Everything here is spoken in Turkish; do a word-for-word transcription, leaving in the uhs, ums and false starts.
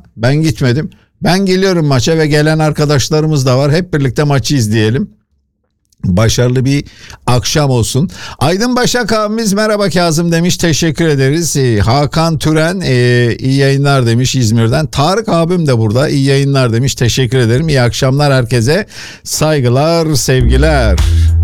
ben gitmedim. Ben geliyorum maça ve gelen arkadaşlarımız da var. Hep birlikte maçı izleyelim. Başarılı bir akşam olsun. Aydın Başak abimiz merhaba Kazım demiş, teşekkür ederiz. Ee, Hakan Türen e, iyi yayınlar demiş İzmir'den. Tarık abim de burada, iyi yayınlar demiş, teşekkür ederim. İyi akşamlar herkese, saygılar sevgiler.